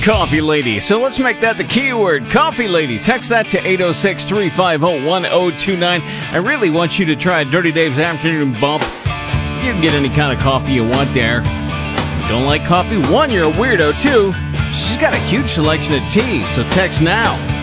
Coffee Lady. So let's make that the keyword, Coffee Lady. Text that to 806-350-1029. I really want you to try Dirty Dave's Afternoon Bump. You can get any kind of coffee you want there. If you don't like coffee, one, you're a weirdo. Two, she's got a huge selection of tea, so text now.